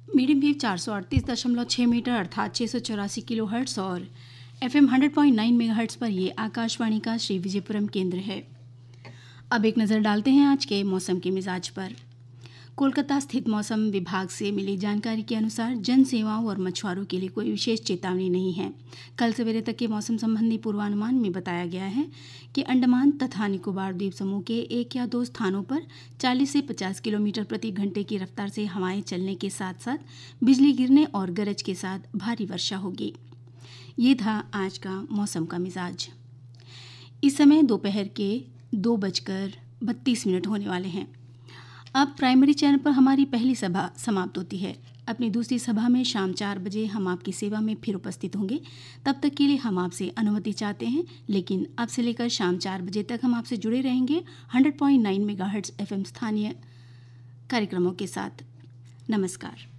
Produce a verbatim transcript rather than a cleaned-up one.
Medium wave चार सौ अड़तीस दशमलव छः मीटर अर्थात छः सौ चौरासी किलो हर्ट्स और F am hundred point nine mega hertz पर ये आकाशवाणी का श्री विजयपुरम केंद्र है। अब एक नज़र डालते हैं आज के मौसम के मिजाज पर। कोलकाता स्थित मौसम विभाग से मिली जानकारी के अनुसार जन सेवाओं और मछुआरों के लिए कोई विशेष चेतावनी नहीं है। कल सवेरे तक के मौसम संबंधी पूर्वानुमान में बताया गया है कि अंडमान तथा निकोबार द्वीप समूह के एक या दो स्थानों पर चालीस से पचास किलोमीटर प्रति घंटे की रफ्तार से हवाएं चलने के साथ साथ बिजली गिरने और गरज के साथ भारी वर्षा होगी। ये था आज का मौसम का मिजाज। इस समय दोपहर के दो बजकर बत्तीस मिनट होने वाले हैं। अब प्राइमरी चैनल पर हमारी पहली सभा समाप्त होती है। अपनी दूसरी सभा में शाम चार बजे हम आपकी सेवा में फिर उपस्थित होंगे। तब तक के लिए हम आपसे अनुमति चाहते हैं, लेकिन अब से लेकर शाम चार बजे तक हम आपसे जुड़े रहेंगे hundred point nine megahertz FM स्थानीय कार्यक्रमों के साथ। नमस्कार।